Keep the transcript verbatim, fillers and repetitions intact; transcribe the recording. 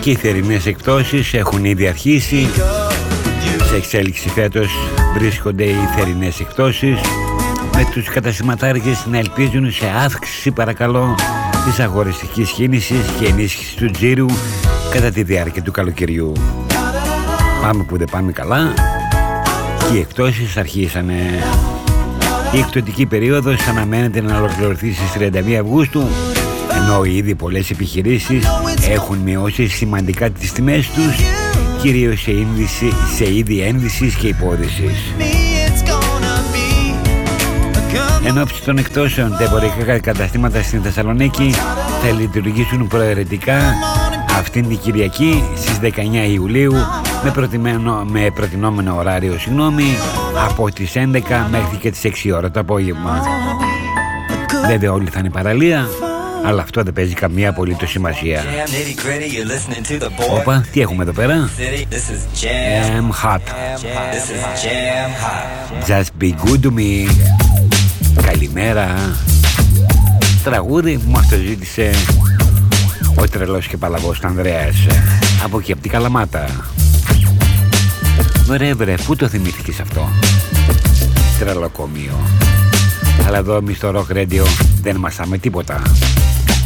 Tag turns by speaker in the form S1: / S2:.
S1: Και οι θερινές εκπτώσεις έχουν ήδη αρχίσει. Σε εξέλιξη φέτος βρίσκονται οι θερινές εκπτώσεις, με τους καταστηματάρχες να ελπίζουν σε αύξηση, παρακαλώ, της αγοραστικής κίνησης και ενίσχυση του τζίρου κατά τη διάρκεια του καλοκαιριού. Πάμε που δεν πάμε καλά και οι εκπτώσεις αρχίσανε. Η εκπτωτική περίοδος αναμένεται να ολοκληρωθεί στις τριάντα μία Αυγούστου, ενώ ήδη πολλές επιχειρήσεις έχουν μειώσει σημαντικά τις τιμές τους, κυρίως σε, ίνδυση, σε είδη ένδυσης και υπόδυσης. Εν ώψη των εκπτώσεων, τα εμπορικά καταστήματα στην Θεσσαλονίκη θα λειτουργήσουν προαιρετικά αυτήν την Κυριακή στις δεκαεννιά Ιουλίου με, με προτινόμενο ωράριο συγγνώμη, από τις έντεκα μέχρι και τις έξι ώρα το απόγευμα. Βέβαια όλοι θα είναι παραλία, αλλά αυτό δεν παίζει καμία απολύτως σημασία. Όπα, τι έχουμε εδώ πέρα? Jam Hot. Just be good to me. Καλημέρα. Τραγούδι που μας το ζήτησε ο τρελός και παλαβός Ανδρέας, από εκεί από την Καλαμάτα. Βρε βρε, πού το θυμήθηκες αυτό? Τρελοκομείο. Αλλά εδώ εμείς στο Rock Radio δεν μασάμε τίποτα.